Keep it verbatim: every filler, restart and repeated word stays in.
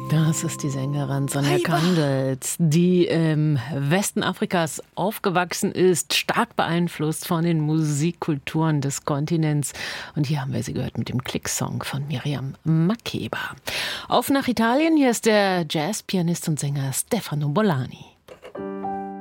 Das ist die Sängerin Sonja Kandels, die im Westen Afrikas aufgewachsen ist, stark beeinflusst von den Musikkulturen des Kontinents. Und hier haben wir sie gehört mit dem Klicksong von Miriam Makeba. Auf nach Italien, hier ist der Jazzpianist und Sänger Stefano Bollani.